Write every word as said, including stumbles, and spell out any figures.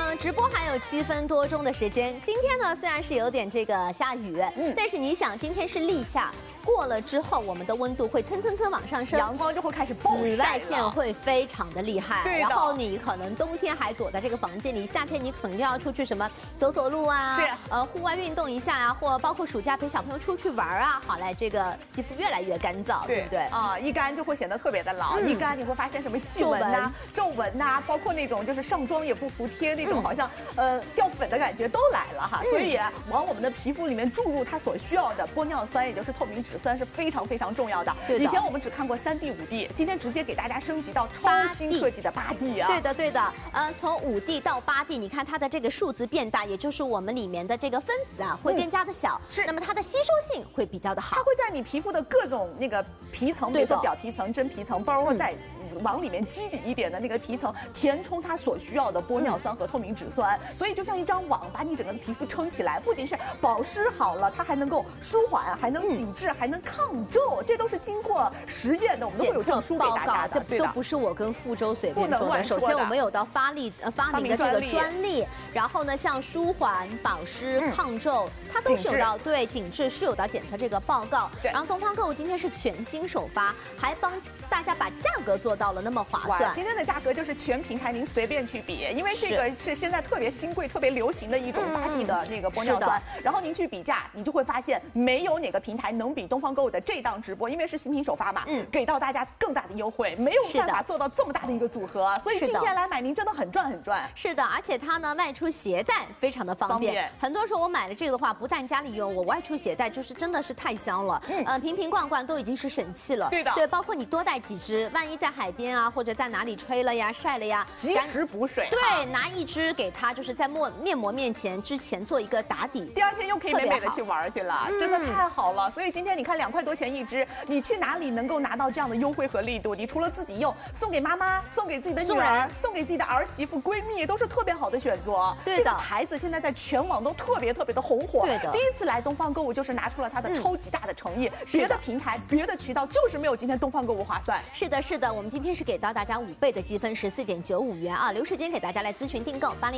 嗯，直播还有七分多钟的时间。今天呢，虽然是有点这个下雨，嗯，但是你想，今天是立夏。 过了之后，我们的温度会蹭蹭蹭往上升， 阳光就会开始暴晒了， 紫外线会非常的厉害。 对的。 然后你可能冬天还躲在这个房间里，夏天你肯定要出去什么走走路啊， 是呃户外运动一下啊，或包括暑假陪小朋友出去玩啊，好来这个肌肤越来越干燥， 对, 对不对？ 啊，一干就会显得特别的老，嗯、一干你会发现什么细纹呐、皱纹呐、啊，包括那种就是上妆也不服帖那种，好像、嗯、呃掉粉的感觉都来了哈。嗯、所以往我们的皮肤里面注入它所需要的玻尿酸，也就是透明质酸是非常非常重要的。以前我们只看过三 D、五 D， 今天直接给大家升级到超新科技的八 D 啊！ 对的，对的。呃，从五 D 到八 D， 你看它的这个数字变大，也就是我们里面的这个分子啊会更加的小，嗯、是。那么它的吸收性会比较的好， 它会在你皮肤的各种那个皮层，比如说表皮层、真皮层，包括在。嗯往里面基底一点的那个皮层填充它所需要的玻尿酸和透明质酸，嗯、所以就像一张网，把你整个的皮肤撑起来。不仅是保湿好了，它还能够舒缓，还能紧致，嗯、还能抗皱，这都是经过实验的，我们都会有证书给大家的。 这都不是我跟傅周随便说的。首先，我们有到发力呃发明的这个专利，然后呢，像舒缓、保湿、嗯、抗皱，它都是有到对紧致是有到检测这个报告。然后东方购物今天是全新首发，还帮大家把价格做到了那么划算。 今天的价格就是全平台您随便去比，因为这个是现在特别新贵、特别流行的一种八 D 的那个玻尿酸。然后您去比价，你就会发现没有哪个平台能比东方购物的这档直播，因为是新品首发嘛，嗯，给到大家更大的优惠，没有办法做到这么大的一个组合。所以今天来买，您真的很赚很赚。 是的，而且它呢外出携带非常的方便。方便很多时候我买了这个的话，不但家里用，我外出携带就是真的是太香了。嗯，呃，瓶瓶罐罐都已经是神器了。 对的， 对，包括你多带几支，万一在海边啊，或者在哪里吹了呀、晒了呀， 及时补水。 对，拿一支给它，就是在面面膜面前之前做一个打底， 第二天又可以美美的去玩去了，真的太好了。所以今天你看两块多钱一支，你去哪里能够拿到这样的优惠和力度？你除了自己用，送给妈妈，送给自己的女儿，送给自己的儿媳妇、闺蜜，都是特别好的选择。 对的， 这个牌子现在在全网都特别特别的红火。 对的， 第一次来东方购物就是拿出了它的超级大的诚意，嗯、别的平台、别的渠道就是没有今天东方购物划算。 是的，是的，我们今天是给到大家五倍的积分，十四点九五元啊！留时间给大家来咨询订购八零。